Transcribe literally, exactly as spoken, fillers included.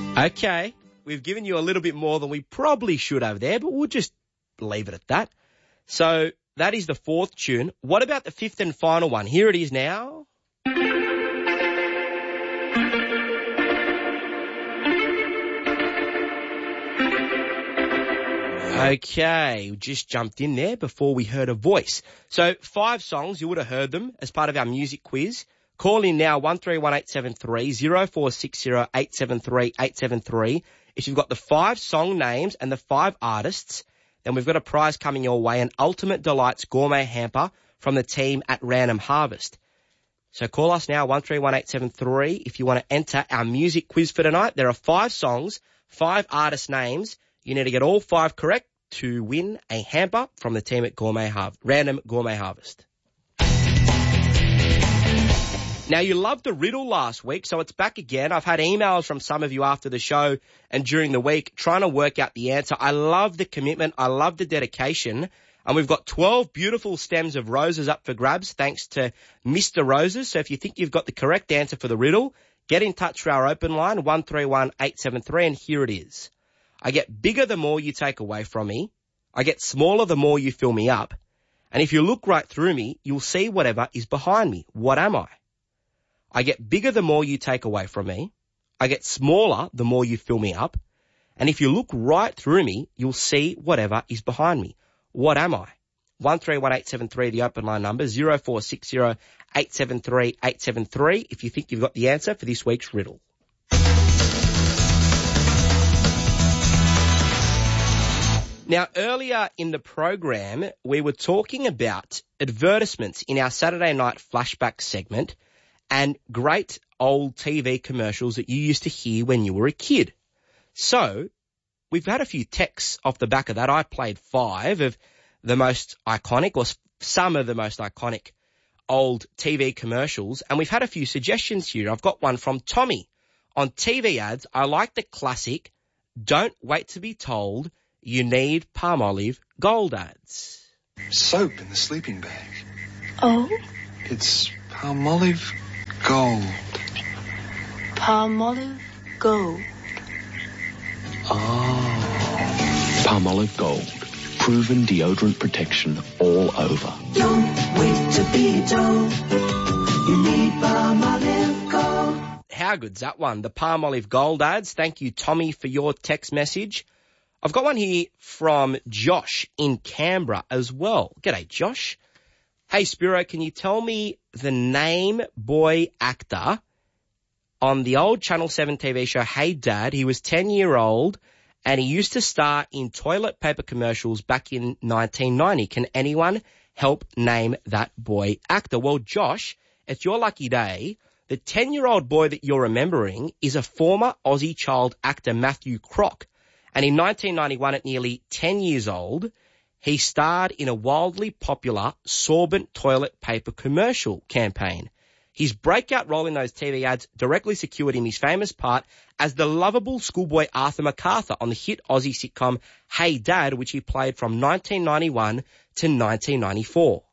Okay, we've given you a little bit more than we probably should have there, but we'll just leave it at that. So that is the fourth tune. What about the fifth and final one? Here it is now. Okay, we just jumped in there before we heard a voice. So five songs, you would have heard them as part of our music quiz. Call in now, one three one eight seven three, zero four six zero, eight seven three, eight seven three. If you've got the five song names and the five artists, then we've got a prize coming your way, an Ultimate Delights gourmet hamper from the team at Random Harvest. So call us now, one three one eight seven three, if you want to enter our music quiz for tonight. There are five songs, five artist names. You need to get all five correct to win a hamper from the team at Gourmet Har- Random Gourmet Harvest. Now, you loved the riddle last week, so it's back again. I've had emails from some of you after the show and during the week trying to work out the answer. I love the commitment. I love the dedication. And we've got twelve beautiful stems of roses up for grabs thanks to Mister Roses. So if you think you've got the correct answer for the riddle, get in touch for our open line, one three one eight seven three, and here it is. I get bigger the more you take away from me. I get smaller the more you fill me up. And if you look right through me, you'll see whatever is behind me. What am I? I get bigger the more you take away from me. I get smaller the more you fill me up. And if you look right through me, you'll see whatever is behind me. What am I? one three one eight seven three, the open line number, zero four six zero, eight seven three, eight seven three, if you think you've got the answer for this week's riddle. Now, earlier in the program, we were talking about advertisements in our Saturday night flashback segment and great old T V commercials that you used to hear when you were a kid. So we've had a few texts off the back of that. I played five of the most iconic, or some of the most iconic old T V commercials, and we've had a few suggestions here. I've got one from Tommy. On T V ads, I like the classic, don't wait to be told, you need Palmolive Gold ads. Soap in the sleeping bag. Oh? It's Palmolive Gold. Palmolive Gold. Oh. Palmolive Gold. Proven deodorant protection all over. Don't wait to be told. You need Palmolive Gold. How good's that one? The Palmolive Gold ads. Thank you, Tommy, for your text message. I've got one here from Josh in Canberra as well. G'day, Josh. Hey, Spiro, can you tell me the name boy actor on the old Channel seven T V show Hey Dad? He was ten year old and he used to star in toilet paper commercials back in nineteen ninety. Can anyone help name that boy actor? Well, Josh, it's your lucky day. The ten-year-old boy that you're remembering is a former Aussie child actor, Matthew Crock. And in nineteen ninety-one, at nearly ten years old, he starred in a wildly popular sorbent toilet paper commercial campaign. His breakout role in those T V ads directly secured him his famous part as the lovable schoolboy Arthur MacArthur on the hit Aussie sitcom Hey Dad, which he played from nineteen ninety-one to nineteen ninety-four.